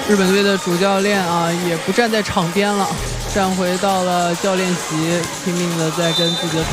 日本队的主教练啊，也不站在场边了，站回到了教练席，拼命的在跟自己的